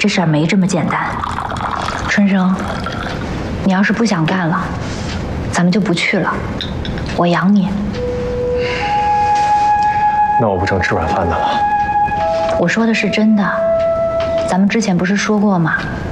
这事儿没这么简单。春生，你要是不想干了，咱们就不去了，我养你。 那我不成吃软饭的了。 我说的是真的，咱们之前不是说过吗？